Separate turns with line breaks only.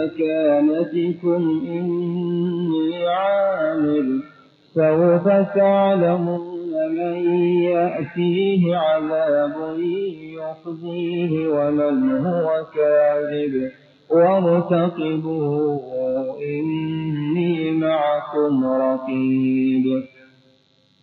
مكانتكم إني عامل سوف تعلمون من يأتيه عذاب يخزيه ومن هو كاذب وارتقبوا إني معكم رقيب